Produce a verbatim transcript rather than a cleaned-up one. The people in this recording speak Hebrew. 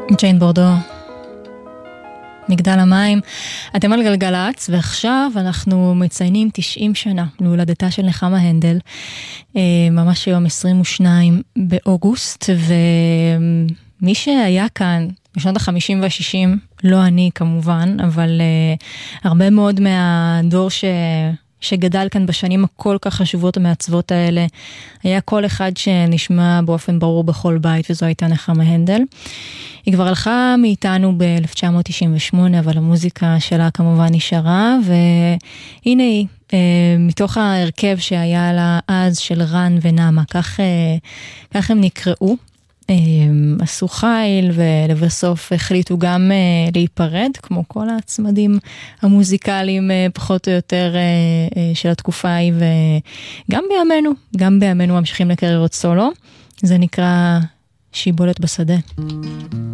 ג'יין בורדו, מגדל המים. אתם על גלגלץ, ועכשיו אנחנו מציינים תשעים שנה להולדתה של נחמה הנדל, ממש היום עשרים ושניים באוגוסט, ומי שהיה כאן בשנות ה-חמישים וה-שישים, לא אני כמובן, אבל הרבה מאוד מהדור ש... שגדל כאן בשנים הכל כך חשובות ומעצבות האלה, היה כל אחד שנשמע באופן ברור בכל בית, וזו הייתה נחמה הנדל. היא כבר הלכה מאיתנו ב-אלף תשע מאות תשעים ושמונה, אבל המוזיקה שלה כמובן נשארה, והנה היא, מתוך ההרכב שהיה לה אז של רן ונעמה, כך, כך הם נקראו. עשו חיל ולבסוף החליטו גם להיפרד, כמו כל הצמדים המוזיקליים פחות או יותר של התקופה ההיא, וגם בימינו, גם בימינו ממשיכים לקריירות סולו. זה נקרא שיבולת בשדה.